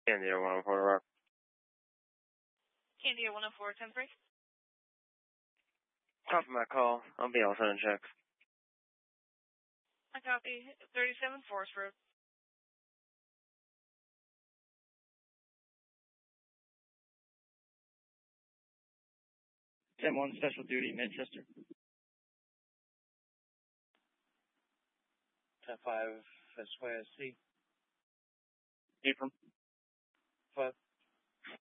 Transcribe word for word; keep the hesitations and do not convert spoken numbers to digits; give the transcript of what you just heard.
Candia one oh four Rock. Candia one oh four, ten three. Copy my call. I'll be all sending checks. I copy. thirty-seven Forest Road. ten one Special Duty, Manchester. ten five, S Y S C. Abram. Five.